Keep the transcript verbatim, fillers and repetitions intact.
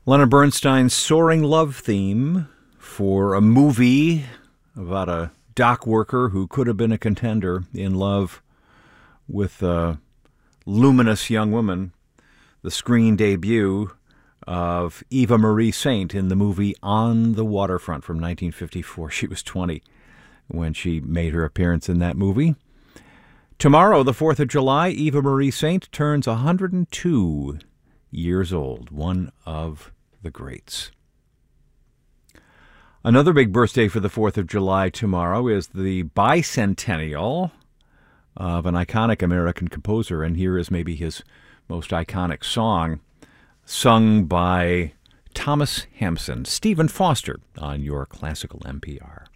Leonard Bernstein's Soaring Love theme for a movie about a dock worker who could have been a contender in love with a luminous young woman. The screen debut of Eva Marie Saint in the movie On the Waterfront from nineteen fifty-four. She was twenty when she made her appearance in that movie. Tomorrow, the fourth of July, Eva Marie Saint turns one hundred two years old, one of the greats. Another big birthday for the fourth of July tomorrow is the bicentennial of an iconic American composer, and here is maybe his most iconic song, sung by Thomas Hampson. Stephen Foster on your Classical N P R.